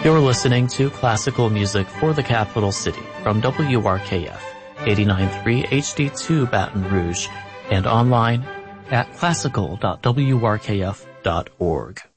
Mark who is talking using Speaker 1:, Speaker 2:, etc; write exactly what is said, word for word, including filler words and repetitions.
Speaker 1: You're listening to classical music for the capital city from W R K F, eighty-nine point three H D two Baton Rouge, and online at classical dot w r k f dot org.